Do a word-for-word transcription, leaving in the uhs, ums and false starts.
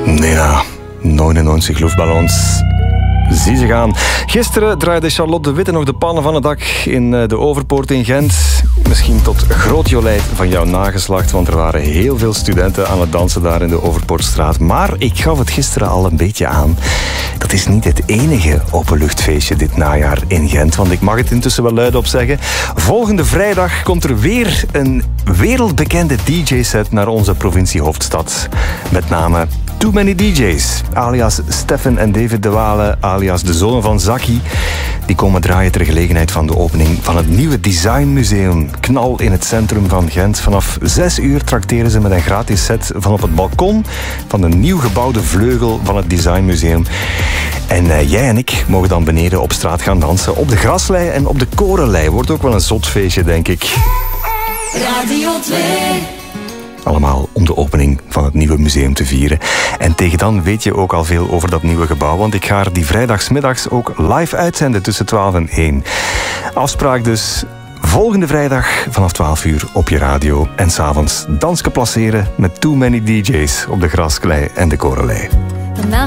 Nena, negenennegentig luchtballons. Zie ze gaan. Gisteren draaide Charlotte de Witte nog de pannen van het dak in de Overpoort in Gent. Misschien tot groot jolijt van jouw nageslacht, want er waren heel veel studenten aan het dansen daar in de Overpoortstraat. Maar ik gaf het gisteren al een beetje aan. Dat is niet het enige openluchtfeestje dit najaar in Gent, want ik mag het intussen wel luidop zeggen. Volgende vrijdag komt er weer een wereldbekende D J-set naar onze provinciehoofdstad. Met name Too Many D J's, alias Stefan en David de Wale, alias de zonen van Zaki. Die komen draaien ter gelegenheid van de opening van het nieuwe Designmuseum. Knal in het centrum van Gent. Vanaf zes uur trakteren ze met een gratis set van op het balkon van de nieuw gebouwde vleugel van het Designmuseum. En uh, jij en ik mogen dan beneden op straat gaan dansen. Op de graslei en op de korenlei. Wordt ook wel een zot feestje, denk ik. Radio twee. Allemaal om de opening van het nieuwe museum te vieren. En tegen dan weet je ook al veel over dat nieuwe gebouw, want ik ga er die vrijdagsmiddags ook live uitzenden tussen twaalf en één. Afspraak dus volgende vrijdag vanaf twaalf uur op je radio. En s'avonds dansen placeren met Too Many D J's op de grasklei en de korenlei.